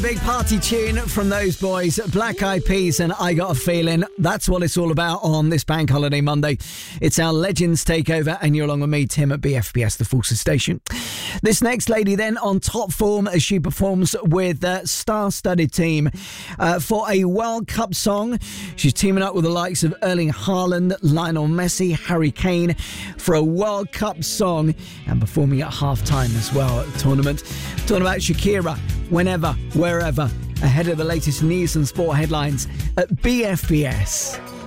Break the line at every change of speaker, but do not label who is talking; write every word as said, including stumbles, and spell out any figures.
Big party tune from those boys, Black Eyed Peas and I Got a Feeling. That's what it's all about on this Bank Holiday Monday. It's our Legends Takeover and you're along with me, Tim, at B F B S, the Forces Station. This next lady then on top form as she performs with a star-studded team uh, for a World Cup song. She's teaming up with the likes of Erling Haaland, Lionel Messi, Harry Kane for a World Cup song and performing at half-time as well at the tournament. Talking about Shakira, whenever, wherever, ahead of the latest news and sport headlines at B F B S.